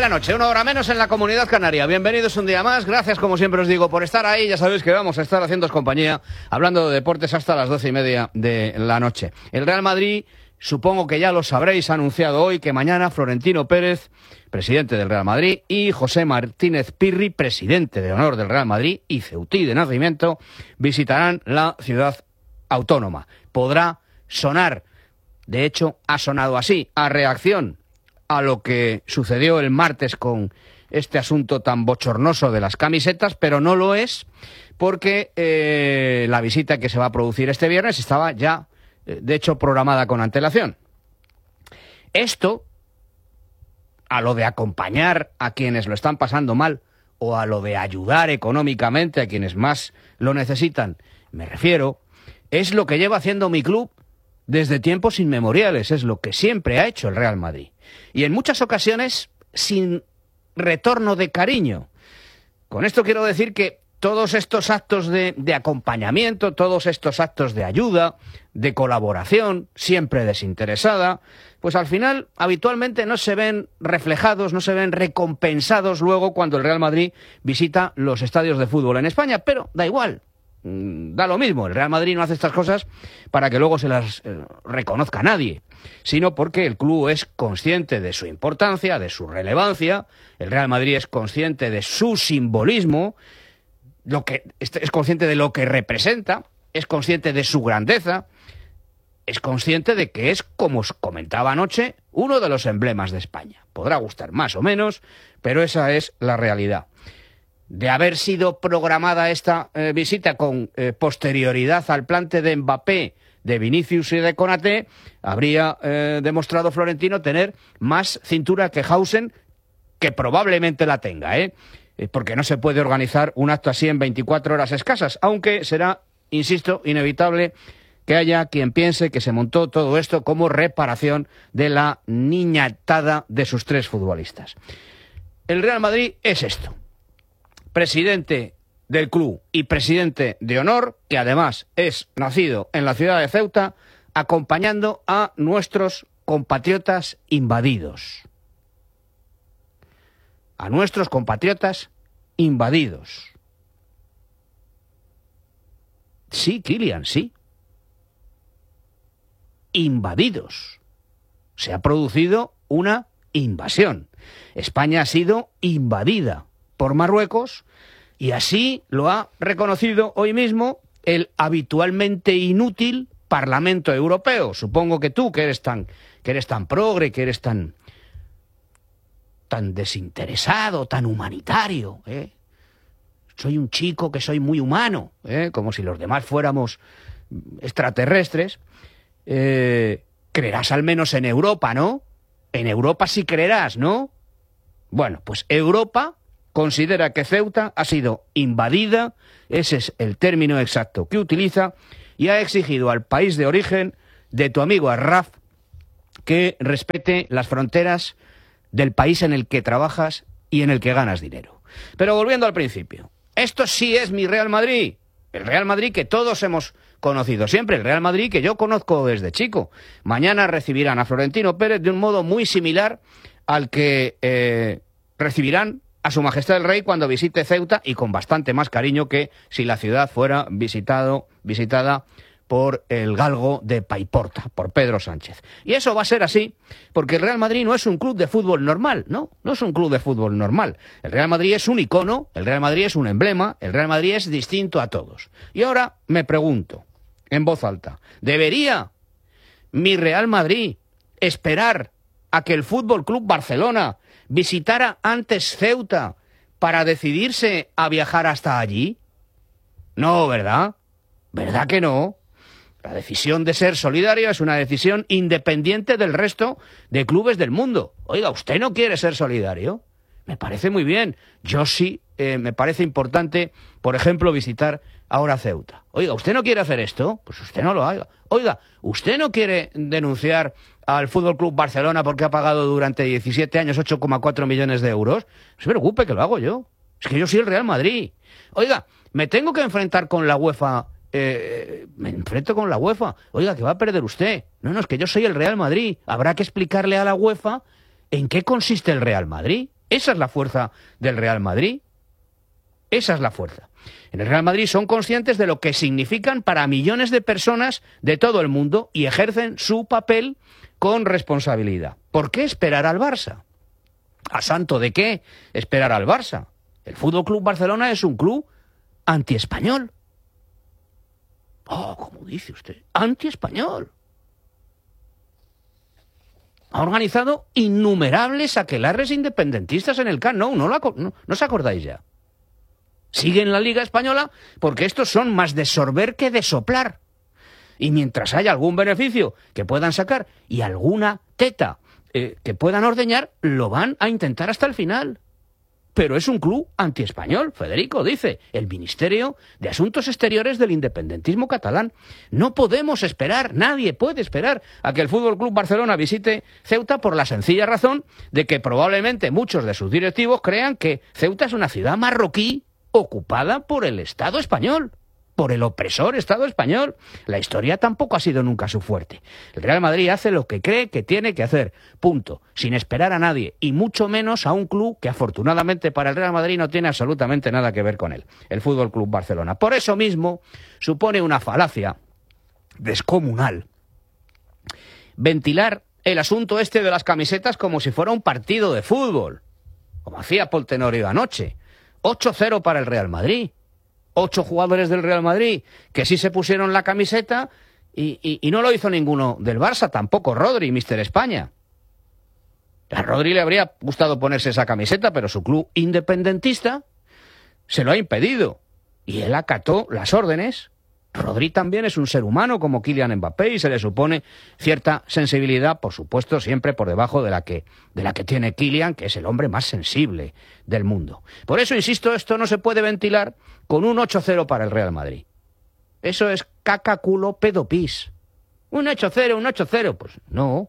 la noche, 1 hora menos en la Comunidad Canaria. Bienvenidos un día más. Gracias, como siempre os digo, por estar ahí. Ya sabéis que vamos a estar haciéndoos compañía, hablando de deportes hasta las 12:30 de la noche. El Real Madrid, supongo que ya lo sabréis, ha anunciado hoy que mañana Florentino Pérez, presidente del Real Madrid, y José Martínez Pirri, presidente de honor del Real Madrid y ceutí de nacimiento, visitarán la ciudad autónoma. Podrá sonar, de hecho ha sonado así, a reacción a lo que sucedió el martes con este asunto tan bochornoso de las camisetas, pero no lo es porque la visita que se va a producir este viernes estaba ya, de hecho, programada con antelación. Esto, a lo de acompañar a quienes lo están pasando mal o a lo de ayudar económicamente a quienes más lo necesitan, me refiero, es lo que lleva haciendo mi club desde tiempos inmemoriales, es lo que siempre ha hecho el Real Madrid. Y en muchas ocasiones sin retorno de cariño. Con esto quiero decir que todos estos actos de acompañamiento, todos estos actos de ayuda, de colaboración, siempre desinteresada, pues al final habitualmente no se ven reflejados, no se ven recompensados luego cuando el Real Madrid visita los estadios de fútbol en España, pero da igual. Da lo mismo, el Real Madrid no hace estas cosas para que luego se las reconozca nadie, sino porque el club es consciente de su importancia, de su relevancia, el Real Madrid es consciente de su simbolismo, es consciente de lo que representa, es consciente de su grandeza, es consciente de que es, como os comentaba anoche, uno de los emblemas de España. Podrá gustar más o menos, pero esa es la realidad. De haber sido programada esta visita con posterioridad al plante de Mbappé, de Vinicius y de Konaté, habría demostrado Florentino tener más cintura que Hausen, que probablemente la tenga, porque no se puede organizar un acto así en 24 horas escasas, aunque será, insisto, inevitable que haya quien piense que se montó todo esto como reparación de la niñatada de sus 3 futbolistas. El Real Madrid es esto. Presidente del club y presidente de honor, que además es nacido en la ciudad de Ceuta, acompañando a nuestros compatriotas invadidos. A nuestros compatriotas invadidos. Sí, Kylian, sí. Invadidos. Se ha producido una invasión. España ha sido invadida por Marruecos, y así lo ha reconocido hoy mismo el habitualmente inútil Parlamento Europeo. Supongo que tú, que eres tan progre, que eres tan desinteresado, tan humanitario, soy un chico que soy muy humano, como si los demás fuéramos extraterrestres, creerás al menos en Europa, ¿no? En Europa sí creerás, ¿no? Bueno, pues Europa considera que Ceuta ha sido invadida, ese es el término exacto que utiliza, y ha exigido al país de origen de tu amigo Arraf que respete las fronteras del país en el que trabajas y en el que ganas dinero. Pero volviendo al principio, esto sí es mi Real Madrid, el Real Madrid que todos hemos conocido siempre, el Real Madrid que yo conozco desde chico. Mañana recibirán a Florentino Pérez de un modo muy similar al que recibirán a Su Majestad el Rey cuando visite Ceuta, y con bastante más cariño que si la ciudad fuera visitada por el galgo de Paiporta, por Pedro Sánchez. Y eso va a ser así porque el Real Madrid no es un club de fútbol normal, no es un club de fútbol normal. El Real Madrid es un icono, el Real Madrid es un emblema, el Real Madrid es distinto a todos. Y ahora me pregunto, en voz alta, ¿debería mi Real Madrid esperar a que el Fútbol Club Barcelona visitara antes Ceuta para decidirse a viajar hasta allí? No, ¿verdad? ¿Verdad que no? La decisión de ser solidario es una decisión independiente del resto de clubes del mundo. Oiga, ¿usted no quiere ser solidario? Me parece muy bien. Yo sí, me parece importante, por ejemplo, visitar ahora Ceuta. Oiga, ¿usted no quiere hacer esto? Pues usted no lo haga. Oiga, ¿usted no quiere denunciar al Fútbol Club Barcelona porque ha pagado durante 17 años 8,4 millones de euros? No se preocupe, que lo hago yo. Es que yo soy el Real Madrid. Oiga, ¿me tengo que enfrentar con la UEFA? Me enfrento con la UEFA. Oiga, que va a perder usted. No, es que yo soy el Real Madrid. Habrá que explicarle a la UEFA en qué consiste el Real Madrid. Esa es la fuerza del Real Madrid. Esa es la fuerza. En el Real Madrid son conscientes de lo que significan para millones de personas de todo el mundo y ejercen su papel con responsabilidad. ¿Por qué esperar al Barça? ¿A santo de qué esperar al Barça? El Fútbol Club Barcelona es un club antiespañol. Oh, ¿cómo dice usted? Antiespañol. Ha organizado innumerables aquelarres independentistas en el Camp Nou. ¿No os acordáis ya? Sigue en la Liga Española porque estos son más de sorber que de soplar. Y mientras haya algún beneficio que puedan sacar y alguna teta que puedan ordeñar, lo van a intentar hasta el final. Pero es un club antiespañol, Federico, dice el Ministerio de Asuntos Exteriores del independentismo catalán. No podemos esperar, nadie puede esperar a que el Fútbol Club Barcelona visite Ceuta por la sencilla razón de que probablemente muchos de sus directivos crean que Ceuta es una ciudad marroquí ocupada por el Estado español, por el opresor Estado español. La historia tampoco ha sido nunca su fuerte. El Real Madrid hace lo que cree que tiene que hacer, punto, sin esperar a nadie, y mucho menos a un club que afortunadamente para el Real Madrid no tiene absolutamente nada que ver con él, el Fútbol Club Barcelona. Por eso mismo supone una falacia descomunal ventilar el asunto este de las camisetas como si fuera un partido de fútbol, como hacía Pol Tenorio anoche. 8-0 para el Real Madrid. 8 jugadores del Real Madrid que sí se pusieron la camiseta y no lo hizo ninguno del Barça, tampoco Rodri, Mister España. A Rodri le habría gustado ponerse esa camiseta, pero su club independentista se lo ha impedido. Y él acató las órdenes. Rodri también es un ser humano como Kylian Mbappé y se le supone cierta sensibilidad, por supuesto, siempre por debajo de la que tiene Kylian, que es el hombre más sensible del mundo. Por eso, insisto, esto no se puede ventilar con un 8-0 para el Real Madrid. Eso es caca, culo, pedo, pis. Un 8-0, un 8-0. Pues no.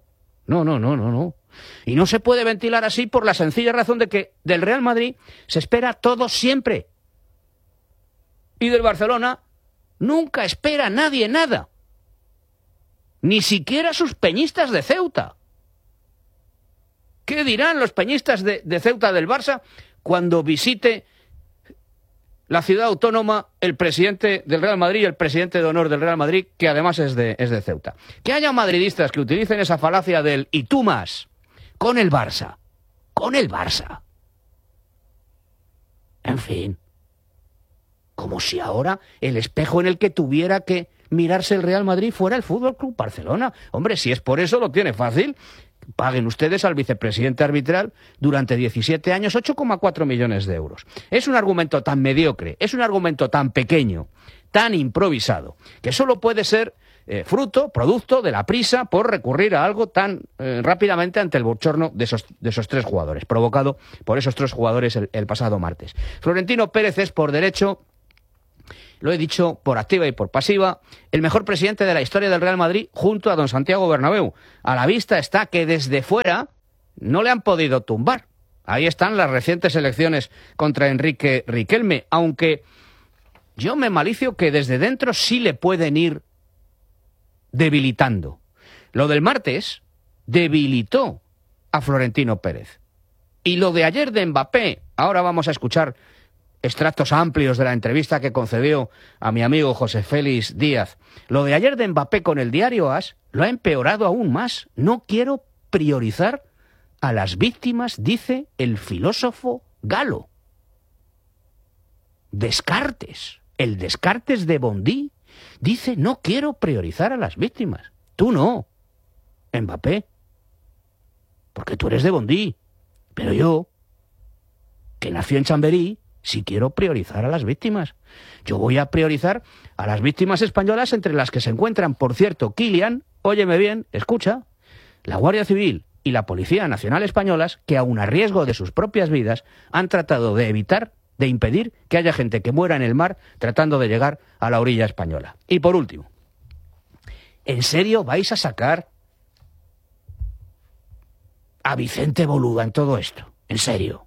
Y no se puede ventilar así por la sencilla razón de que del Real Madrid se espera todo siempre. Y del Barcelona nunca espera nadie nada. Ni siquiera sus peñistas de Ceuta. ¿Qué dirán los peñistas de Ceuta del Barça cuando visite la ciudad autónoma el presidente del Real Madrid y el presidente de honor del Real Madrid, que además es de Ceuta? Que haya madridistas que utilicen esa falacia del y tú más con el Barça. Con el Barça. En fin. Como si ahora el espejo en el que tuviera que mirarse el Real Madrid fuera el Fútbol Club Barcelona. Hombre, si es por eso, lo tiene fácil. Paguen ustedes al vicepresidente arbitral durante 17 años 8,4 millones de euros. Es un argumento tan mediocre, es un argumento tan pequeño, tan improvisado, que solo puede ser producto de la prisa por recurrir a algo tan rápidamente ante el bochorno de esos 3 jugadores, provocado por esos 3 jugadores el pasado martes. Florentino Pérez es por derecho, lo he dicho por activa y por pasiva, el mejor presidente de la historia del Real Madrid junto a don Santiago Bernabéu. A la vista está que desde fuera no le han podido tumbar. Ahí están las recientes elecciones contra Enrique Riquelme, aunque yo me malicio que desde dentro sí le pueden ir debilitando. Lo del martes debilitó a Florentino Pérez. Y lo de ayer de Mbappé, ahora vamos a escuchar extractos amplios de la entrevista que concedió a mi amigo José Félix Díaz. Lo de ayer de Mbappé con el diario AS lo ha empeorado aún más. No quiero priorizar a las víctimas, dice el filósofo galo. Descartes, el Descartes de Bondy, dice no quiero priorizar a las víctimas. Tú no, Mbappé, porque tú eres de Bondy, pero yo, que nació en Chamberí, si quiero priorizar a las víctimas. Yo voy a priorizar a las víctimas españolas, entre las que se encuentran, por cierto, Kylian, óyeme bien, escucha, la Guardia Civil y la Policía Nacional españolas, que aun a riesgo de sus propias vidas han tratado de evitar, de impedir que haya gente que muera en el mar tratando de llegar a la orilla española. Y por último, ¿en serio vais a sacar a Vicente Boluda en todo esto? ¿En serio?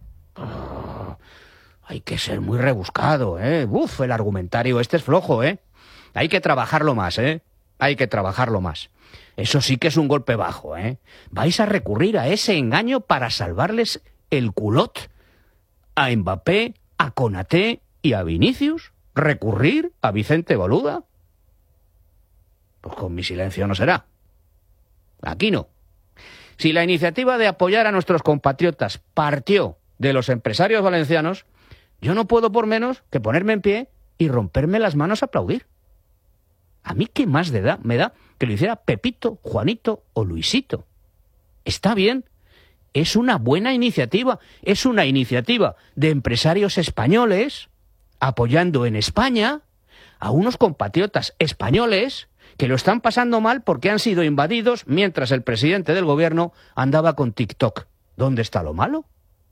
Hay que ser muy rebuscado, ¿eh? Uf, el argumentario este es flojo, ¿eh? Hay que trabajarlo más, ¿eh? Hay que trabajarlo más. Eso sí que es un golpe bajo, ¿eh? Vais a recurrir a ese engaño para salvarles el culot a Mbappé, a Konaté y a Vinicius? ¿Recurrir a Vicente Boluda? Pues con mi silencio no será. Aquí no. Si la iniciativa de apoyar a nuestros compatriotas partió de los empresarios valencianos, yo no puedo por menos que ponerme en pie y romperme las manos a aplaudir. ¿A mí qué más me da que lo hiciera Pepito, Juanito o Luisito? Está bien, es una buena iniciativa, es una iniciativa de empresarios españoles apoyando en España a unos compatriotas españoles que lo están pasando mal porque han sido invadidos mientras el presidente del gobierno andaba con TikTok. ¿Dónde está lo malo?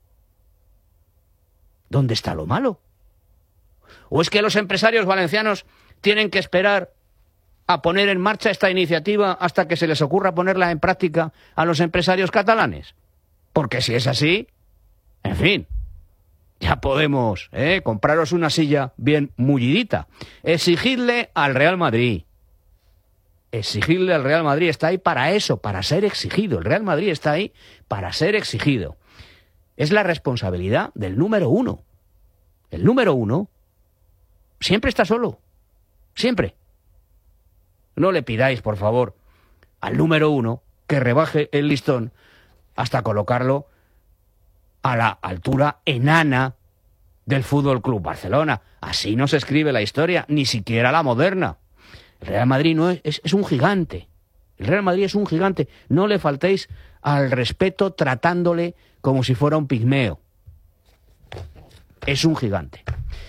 ¿Dónde está lo malo? ¿O es que los empresarios valencianos tienen que esperar a poner en marcha esta iniciativa hasta que se les ocurra ponerla en práctica a los empresarios catalanes? Porque si es así, en fin, ya podemos compraros una silla bien mullidita. Exigidle al Real Madrid. Exigirle al Real Madrid, está ahí para eso, para ser exigido. El Real Madrid está ahí para ser exigido. Es la responsabilidad del número uno. El número uno siempre está solo. Siempre. No le pidáis, por favor, al número uno que rebaje el listón hasta colocarlo a la altura enana del Fútbol Club Barcelona. Así no se escribe la historia, ni siquiera la moderna. El Real Madrid no es un gigante. El Real Madrid es un gigante. No le faltéis al respeto tratándole como si fuera un pigmeo. Es un gigante.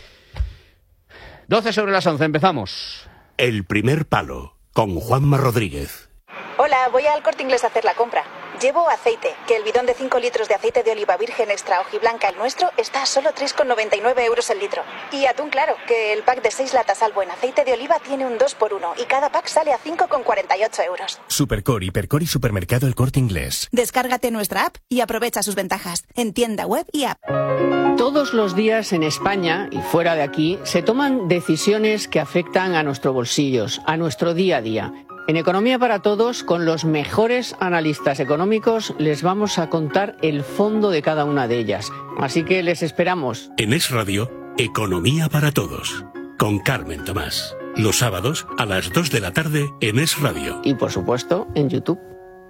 11:12, empezamos. El primer palo, con Juanma Rodríguez. Hola, voy al Corte Inglés a hacer la compra. Llevo aceite, que el bidón de 5 litros de aceite de oliva virgen extra hojiblanca, el nuestro, está a solo 3,99 euros el litro. Y atún, claro, que el pack de 6 latas al buen aceite de oliva tiene un 2x1 y cada pack sale a 5,48 euros. Supercor, Hipercor y Supermercado El Corte Inglés. Descárgate nuestra app y aprovecha sus ventajas en tienda web y app. Todos los días en España y fuera de aquí se toman decisiones que afectan a nuestros bolsillos, a nuestro día a día. En Economía para Todos, con los mejores analistas económicos, les vamos a contar el fondo de cada una de ellas. Así que les esperamos. En Es Radio, Economía para Todos, con Carmen Tomás. Los sábados a las 2 de la tarde en Es Radio. Y por supuesto, en YouTube.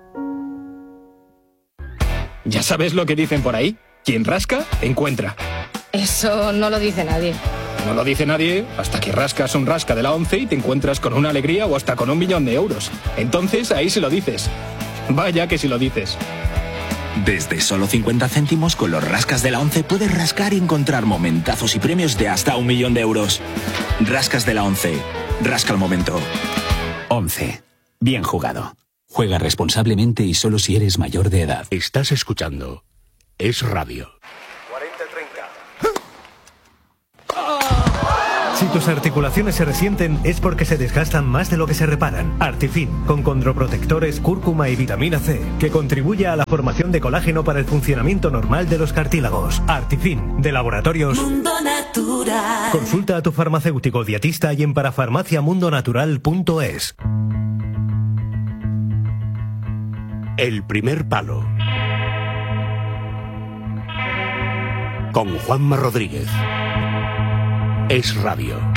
¿Ya sabes lo que dicen por ahí? Quien rasca, encuentra. Eso no lo dice nadie. No lo dice nadie hasta que rascas un rasca de la ONCE y te encuentras con una alegría o hasta con 1 millón de euros. Entonces ahí se lo dices. Vaya que si lo dices. Desde solo 50 céntimos con los rascas de la ONCE puedes rascar y encontrar momentazos y premios de hasta 1 millón de euros. Rascas de la ONCE. Rasca el momento. ONCE. Bien jugado. Juega responsablemente y solo si eres mayor de edad. Estás escuchando Es Radio. Si tus articulaciones se resienten es porque se desgastan más de lo que se reparan. Artifin, con condroprotectores, cúrcuma y vitamina C, que contribuye a la formación de colágeno para el funcionamiento normal de los cartílagos. Artifin, de Laboratorios Mundo Natural. Consulta a tu farmacéutico dietista y en parafarmaciamundonatural.es. El primer palo, con Juanma Rodríguez. Es Radio.